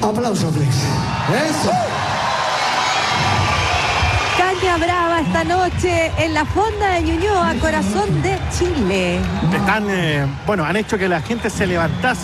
Aplauso, Flex. Eso. Caña brava esta noche en la Fonda de Ñuñoa, corazón de Chile. Han hecho que la gente se levantase